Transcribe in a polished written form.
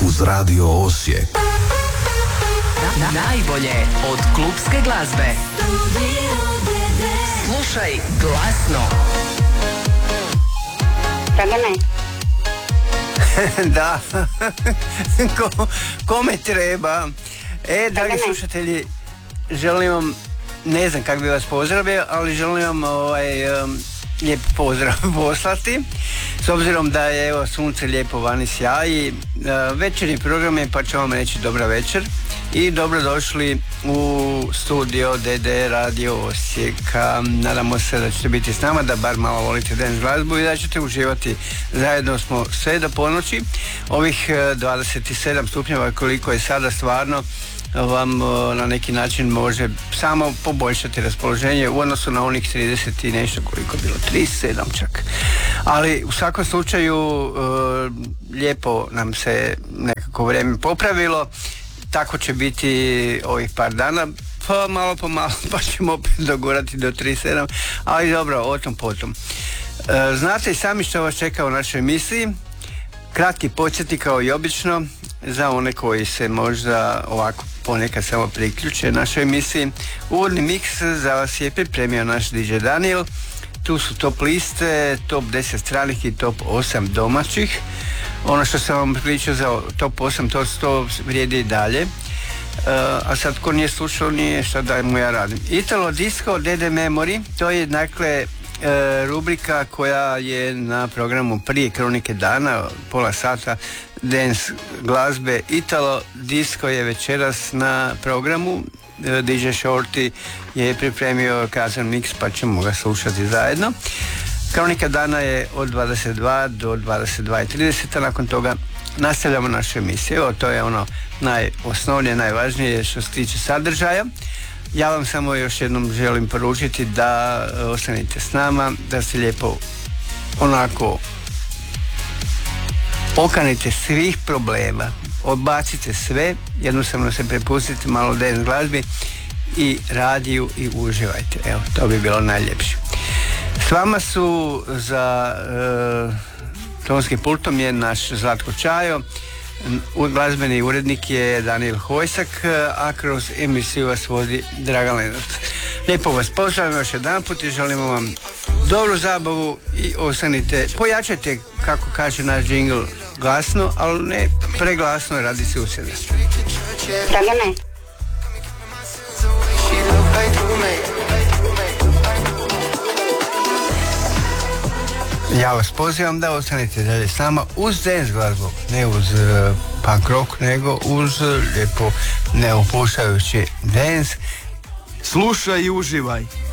uz Radio Osijek. Najbolje od klubske glazbe. Slušaj glasno. Dragane. Da, kome treba? Dragi slušatelji, želim vam, ne znam kako bi vas pozdravio, ali želim vam lijep pozdrav poslati. S obzirom da je evo sunce lijepo vani sjaji, večernji program je, pa ću vam reći dobra večer i dobrodošli u studio DD Radio Osijeka. Nadamo se da ćete biti s nama, da bar malo volite dance glazbu i da ćete uživati. Zajedno smo sve do ponoći. Ovih 27 stupnjeva koliko je sada stvarno vam na neki način može samo poboljšati raspoloženje u odnosu na onih 30 i nešto koliko je bilo, 37 čak. Ali u svakom slučaju lijepo nam se nekako vrijeme popravilo. Tako će biti ovih par dana, pa malo po malo, pa ćemo opet dogurati do 37, ali dobro, o tom potom. Znate i sami što vas čeka u našoj emisiji. Kratki podsjetnik kao i obično za one koji se možda ovako ponekad samo priključe našoj emisiji. Uvodni miks za vas je pripremio naš DJ Daniel. Tu su top liste, top 10 stranih i top 8 domaćih. Ono što sam vam pričao za top 8, to vrijedi i dalje. A sad ko nije slušao, nije šta da mu ja radim. Italo Disco DD Memory, to je dakle rubrika koja je na programu prije Kronike dana, pola sata dance glazbe. Italo Disco je večeras na programu. DJ Shorty je pripremio kazan mix, pa ćemo ga slušati zajedno. Kronika dana je od 22 do 22:30, a nakon toga nastavljamo našu emisiju. Evo, to je ono najosnovnije, najvažnije što se tiče sadržaja. Ja vam samo još jednom želim poručiti da ostanite s nama, da se lijepo onako okanite svih problema, odbacite sve, jednostavno se prepustite malo dance glazbi i radiju i uživajte. Evo, to bi bilo najljepše. S vama su za tonskim pultom je naš Zlatko Čajo, glazbeni urednik je Daniel Hojsak, a kroz emisiju vas vodi Dragan Lenart. Lijepo vas pozdravljam još jedanput i želimo vam dobru zabavu i ostanite, pojačajte, kako kaže naš džingl, glasno, ali ne preglasno radi susjeda. Dragane. Ja vas pozivam da ostanete dalje s nama uz dance glazbu, ne uz punk rock, nego uz lijepo neopuštajući dance. Slušaj i uživaj.